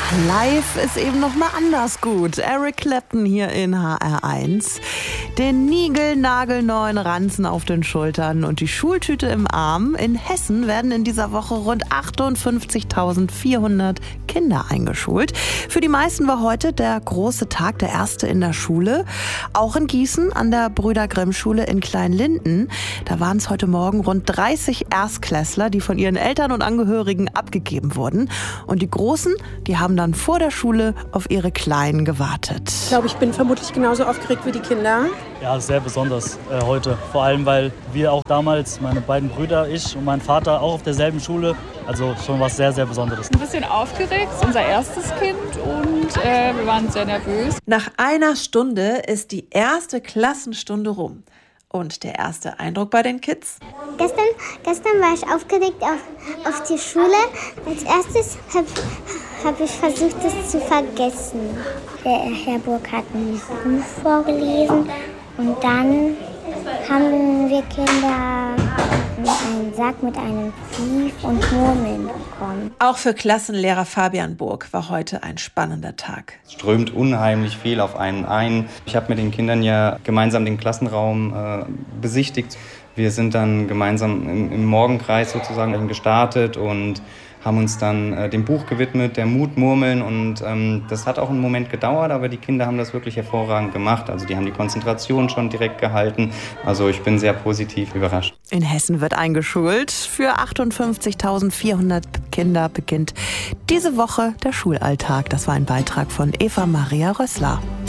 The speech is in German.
Live ist eben noch mal anders gut. Eric Clapton hier in HR1. Den niegelnagelneuen Ranzen auf den Schultern und die Schultüte im Arm. In Hessen werden in dieser Woche rund 58.400 Kinder eingeschult. Für die meisten war heute der große Tag, der erste in der Schule. Auch in Gießen an der Brüder-Grimm-Schule in Kleinlinden. Da waren es heute Morgen rund 30 Erstklässler, die von ihren Eltern und Angehörigen abgegeben wurden. Und die Großen, die haben dann vor der Schule auf ihre Kleinen gewartet. Ich glaube, ich bin vermutlich genauso aufgeregt wie die Kinder. Ja, sehr besonders heute. Vor allem, weil wir auch damals, meine beiden Brüder, ich und mein Vater, auch auf derselben Schule. Also schon was sehr, sehr Besonderes. Ein bisschen aufgeregt, ist unser erstes Kind und wir waren sehr nervös. Nach einer Stunde ist die erste Klassenstunde rum. Und der erste Eindruck bei den Kids? Gestern war ich aufgeregt auf die Schule. Als erstes habe ich versucht, es zu vergessen. Der Herr Burg hat ein Buch vorgelesen und dann haben wir Kinder einen Sack mit einem Brief und Murmeln bekommen. Auch für Klassenlehrer Fabian Burg war heute ein spannender Tag. Es strömt unheimlich viel auf einen ein. Ich habe mit den Kindern ja gemeinsam den Klassenraum besichtigt. Wir sind dann gemeinsam im Morgenkreis sozusagen gestartet und haben uns dann dem Buch gewidmet, der Mutmurmeln. Und das hat auch einen Moment gedauert, aber die Kinder haben das wirklich hervorragend gemacht. Also die haben die Konzentration schon direkt gehalten. Also ich bin sehr positiv überrascht. In Hessen wird eingeschult. Für 58.400 Kinder beginnt diese Woche der Schulalltag. Das war ein Beitrag von Eva Maria Rössler.